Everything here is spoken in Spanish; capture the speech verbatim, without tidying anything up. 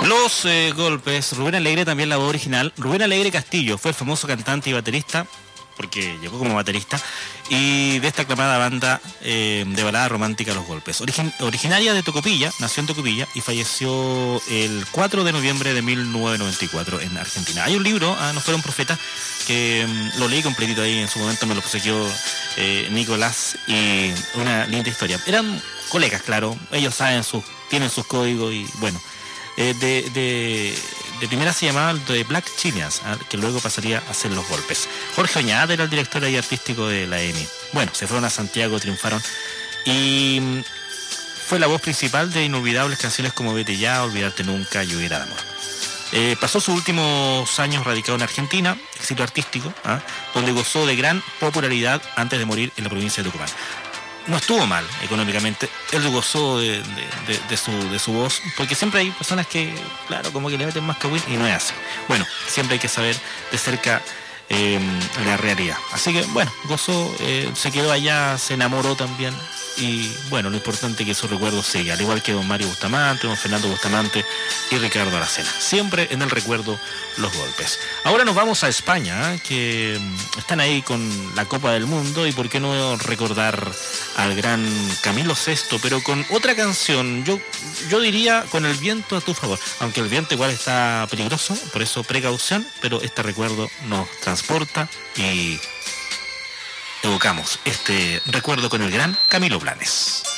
Los eh, Golpes, Rubén Alegre también la voz original. Rubén Alegre Castillo fue el famoso cantante y baterista, porque llegó como baterista, y de esta aclamada banda eh, de balada romántica Los Golpes. Origin, originaria de Tocopilla, nació en Tocopilla y falleció el cuatro de noviembre de mil novecientos noventa y cuatro en Argentina. Hay un libro, ah, No fueron profetas, que um, lo leí completito ahí, en su momento me lo obsequió eh, Nicolás, y una linda historia. Eran colegas, claro, ellos saben sus, tienen sus códigos y bueno, eh, de... de De primera se llamaba The Black Chileans, ¿eh? Que luego pasaría a ser Los Golpes. Jorge Oñate era el director ahí artístico de la E M I. Bueno, se fueron a Santiago, triunfaron y fue la voz principal de inolvidables canciones como Vete Ya, Olvidarte Nunca, Lluvia de Amor. Eh, pasó sus últimos años radicado en Argentina, éxito artístico, ¿eh? Donde gozó de gran popularidad antes de morir en la provincia de Tucumán. No estuvo mal económicamente, él gozó de, de, de, de, su, de su voz, porque siempre hay personas que, claro, como que le meten más cagüín y no es así. Bueno, siempre hay que saber de cerca eh, la realidad. Así que, bueno, gozó, eh, se quedó allá, se enamoró también, y bueno, lo importante es que su recuerdo siga, al igual que don Mario Bustamante, don Fernando Bustamante y Ricardo Aracena. Siempre en el recuerdo Los Golpes. Ahora nos vamos a España, ¿eh? Que están ahí con la Copa del Mundo, y por qué no recordar al gran Camilo Sesto, pero con otra canción, yo, yo diría con El viento a tu favor, aunque el viento igual está peligroso, por eso precaución, pero este recuerdo nos transporta y evocamos este recuerdo con el gran Camilo Blanes.